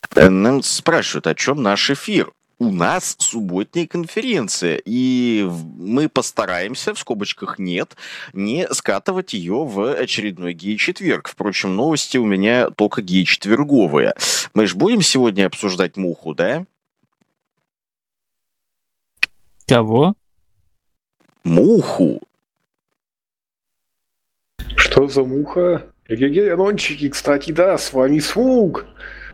Нам спрашивают, о чем наш эфир. У нас субботняя конференция, и мы постараемся, в скобочках нет, не скатывать ее в очередной гей-четверг. Впрочем, новости у меня только гей-четверговые. Мы же будем сегодня обсуждать муху, да? Кого? Муху. Что за муха? Эгегей, Анончики, кстати, да, с вами Свук.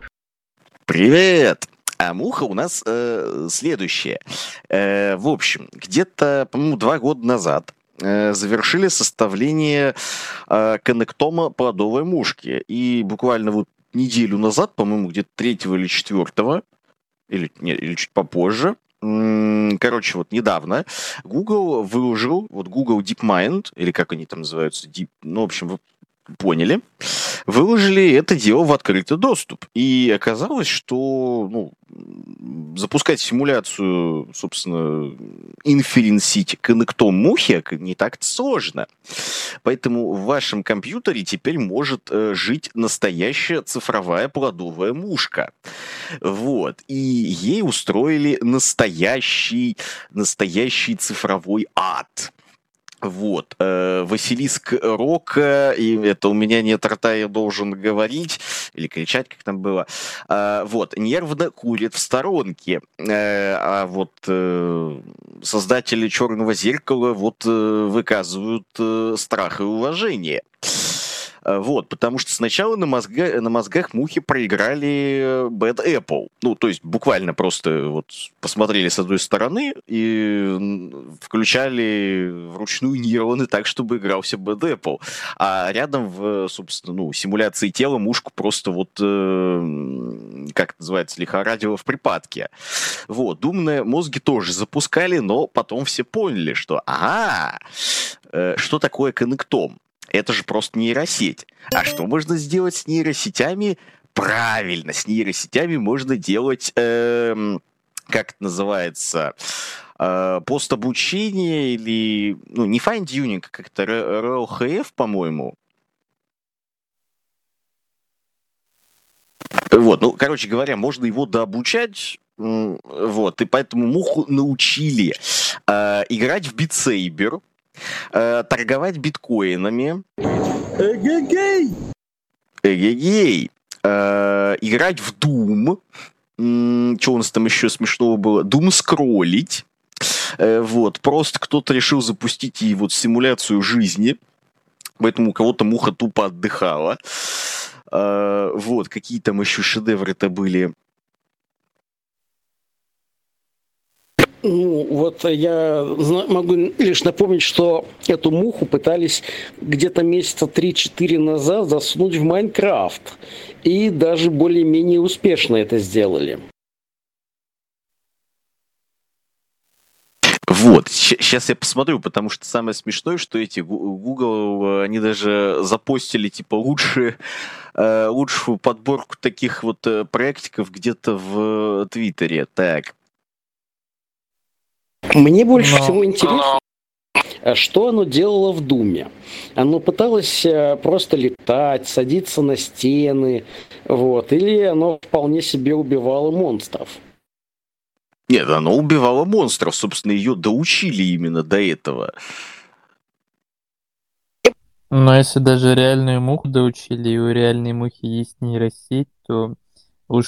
Привет! А муха у нас следующая. В общем, где-то, по-моему, 2 года назад завершили составление коннектома плодовой мушки. И буквально вот неделю назад, по-моему, где-то 3 или 4, или чуть попозже, короче, вот недавно Google выложил, вот Google DeepMind, или как они там называются, ну, в общем, вы поняли, выложили это дело в открытый доступ. И оказалось, что запускать симуляцию, собственно, Inference Connectome мухи не так сложно. Поэтому в вашем компьютере теперь может жить настоящая цифровая плодовая мушка. Вот. И ей устроили настоящий цифровой ад. Вот, Василиск Рока, и это у меня нет рта, я должен говорить, или кричать, как там было, вот, нервно курит в сторонке, а вот создатели «Черного зеркала» вот выказывают страх и уважение. Вот, потому что сначала на мозгах мухи проиграли Bad Apple. Ну, то есть буквально просто вот посмотрели с одной стороны и включали вручную нейроны так, чтобы игрался Bad Apple. А рядом собственно, симуляции тела мушку просто вот, как это называется, лихорадило в припадке. Вот, думные мозги тоже запускали, но потом все поняли, что что такое коннектом? Это же просто нейросеть. А что можно сделать с нейросетями? Правильно, с нейросетями можно делать, как это называется, постобучение или, не fine-tuning, как-то RLHF, по-моему. Вот, короче говоря, можно его дообучать, вот, и поэтому муху научили играть в Beat Saber, торговать биткоинами. Эгегей! Играть в Doom. Что у нас там еще смешного было? Doom скроллить. Вот. Просто кто-то решил запустить ей вот симуляцию жизни. Поэтому у кого-то муха тупо отдыхала. Вот. Какие там еще шедевры-то были? Вот я могу лишь напомнить, что эту муху пытались где-то месяца 3-4 назад засунуть в Майнкрафт. И даже более-менее успешно это сделали. Вот, сейчас я посмотрю, потому что самое смешное, что эти Google, они даже запостили, типа, лучшую подборку таких вот проектиков где-то в Твиттере. Так. Мне больше всего интересно, что оно делало в Думе. Оно пыталось просто летать, садиться на стены, вот, или оно вполне себе убивало монстров. Нет, оно убивало монстров, собственно, ее доучили именно до этого. Но если даже реальную муху доучили, и у реальной мухи есть нейросеть, то